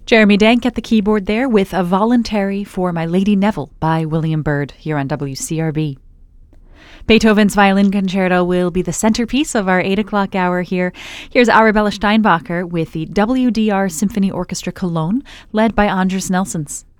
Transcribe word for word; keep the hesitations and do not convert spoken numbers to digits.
Jeremy Dank at the keyboard there with a voluntary for My Lady Neville by William Byrd here on W C R B. Beethoven's Violin Concerto will be the centerpiece of our eight o'clock hour here. Here's Arabella Steinbacher with the W D R Symphony Orchestra Cologne, led by Andris Nelsons.